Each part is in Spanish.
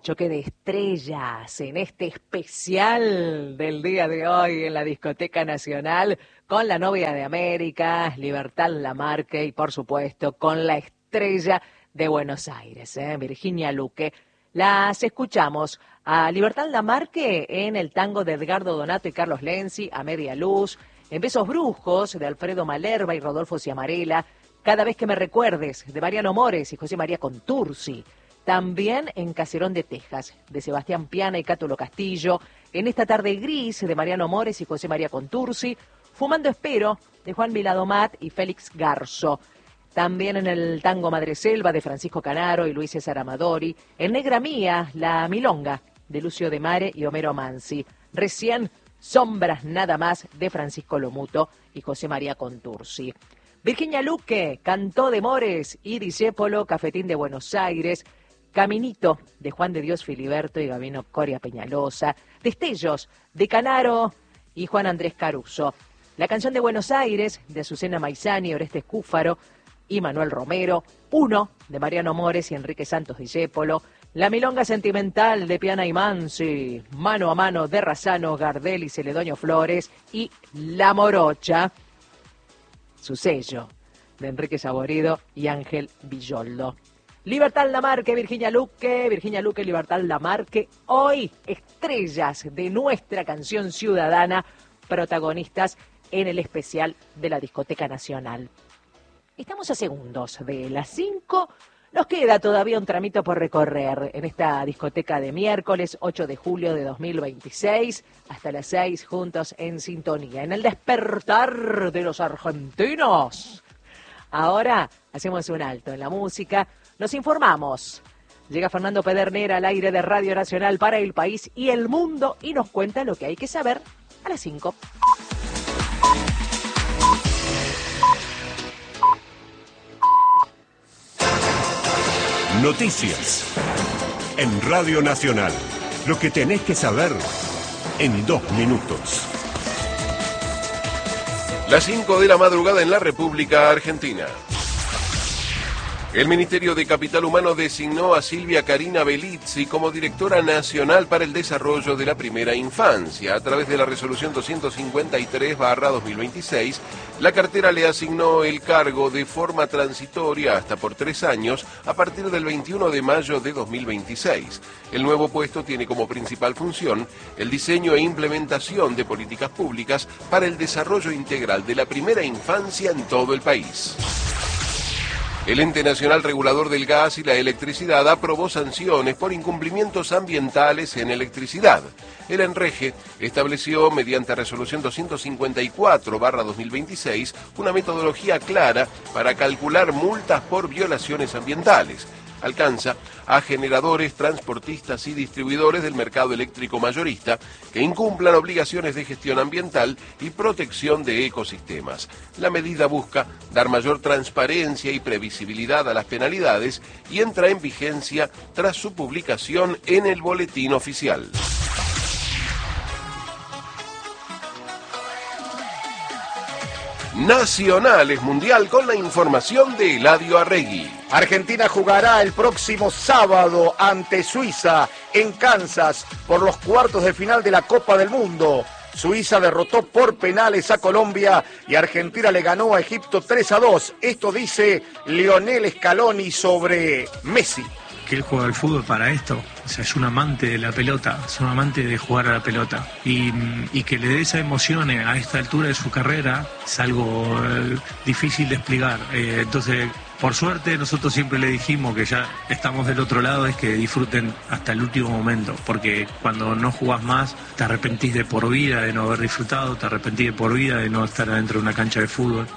choque de estrellas en este especial del día de hoy en la Discoteca Nacional con la novia de América, Libertad Lamarque, y por supuesto con la estrella de Buenos Aires, Virginia Luque. Las escuchamos a Libertad Lamarque en el tango de Edgardo Donato y Carlos Lenzi, A Media Luz, en Besos Brujos de Alfredo Malerba y Rodolfo Ciamarela, Cada vez que me recuerdes de Mariano Mores y José María Contursi. También en Caserón de Texas, de Sebastián Piana y Cátulo Castillo, en Esta tarde gris, de Mariano Mores y José María Contursi, Fumando Espero, de Juan Viladomat y Félix Garzo. También en el tango Madreselva, de Francisco Canaro y Luis César Amadori, en Negra Mía, La Milonga, de Lucio de Mare y Homero Mansi. Recién, Sombras nada más, de Francisco Lomuto y José María Contursi. Virginia Luque, Cantó de Mores y Discépolo, Cafetín de Buenos Aires, Caminito, de Juan de Dios Filiberto y Gabino Coria Peñalosa, Destellos, de Canaro y Juan Andrés Caruso, La canción de Buenos Aires, de Azucena Maizani, Oreste Escúfaro y Manuel Romero, Uno, de Mariano Mores y Enrique Santos Discépolo, La milonga sentimental, de Piana y Mansi, Mano a mano, de Razano, Gardel y Celedonio Flores, y La morocha, su sello, de Enrique Saborido y Ángel Villoldo. Libertad Lamarque, Virginia Luque, Libertad Lamarque, hoy estrellas de nuestra canción ciudadana, protagonistas en el especial de la Discoteca Nacional. Estamos a segundos de las 5, nos queda todavía un tramito por recorrer en esta discoteca de miércoles 8 de julio de 2026, hasta las 6 juntos en sintonía, en el despertar de los argentinos. Ahora hacemos un alto en la música. Nos informamos. Llega Fernando Pedernera al aire de Radio Nacional para el país y el mundo y nos cuenta lo que hay que saber a las 5. Noticias en Radio Nacional. Lo que tenés que saber en 2 minutos. Las 5 de la madrugada en la República Argentina. El Ministerio de Capital Humano designó a Silvia Karina Belizzi como directora nacional para el desarrollo de la primera infancia. A través de la resolución 253/2026, la cartera le asignó el cargo de forma transitoria hasta por 3 años a partir del 21 de mayo de 2026. El nuevo puesto tiene como principal función el diseño e implementación de políticas públicas para el desarrollo integral de la primera infancia en todo el país. El Ente Nacional Regulador del Gas y la Electricidad aprobó sanciones por incumplimientos ambientales en electricidad. El ENREGE estableció, mediante resolución 254/2026, una metodología clara para calcular multas por violaciones ambientales. Alcanza a generadores, transportistas y distribuidores del mercado eléctrico mayorista que incumplan obligaciones de gestión ambiental y protección de ecosistemas. La medida busca dar mayor transparencia y previsibilidad a las penalidades y entra en vigencia tras su publicación en el Boletín Oficial. Nacionales Mundial con la información de Eladio Arregui. Argentina jugará el próximo sábado ante Suiza en Kansas por los cuartos de final de la Copa del Mundo. Suiza derrotó por penales a Colombia y Argentina le ganó a Egipto 3-2. Esto dice Lionel Scaloni sobre Messi. Que él juega al fútbol para esto, o sea, es un amante de la pelota, es un amante de jugar a la pelota y que le dé esa emoción a esta altura de su carrera es algo difícil de explicar. Entonces, por suerte, nosotros siempre le dijimos que ya estamos del otro lado, es que disfruten hasta el último momento, porque cuando no jugás más te arrepentís de por vida de no haber disfrutado, te arrepentís de por vida de no estar adentro de una cancha de fútbol.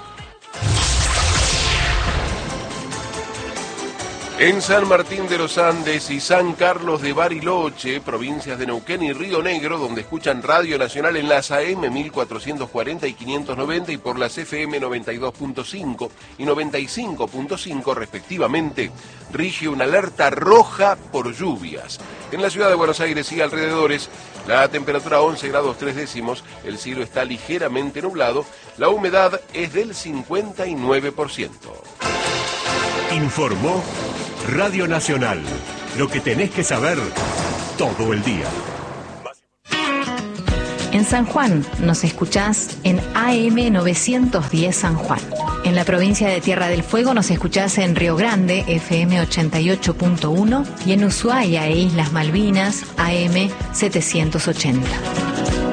En San Martín de los Andes y San Carlos de Bariloche, provincias de Neuquén y Río Negro, donde escuchan Radio Nacional en las AM 1440 y 590 y por las FM 92.5 y 95.5 respectivamente, rige una alerta roja por lluvias. En la ciudad de Buenos Aires y alrededores, la temperatura 11 grados 3 décimos, el cielo está ligeramente nublado, la humedad es del 59%. Informó Radio Nacional. Lo que tenés que saber todo el día. En San Juan nos escuchás en AM 910 San Juan. En la provincia de Tierra del Fuego nos escuchás en Río Grande, FM 88.1, y en Ushuaia e Islas Malvinas, AM 780.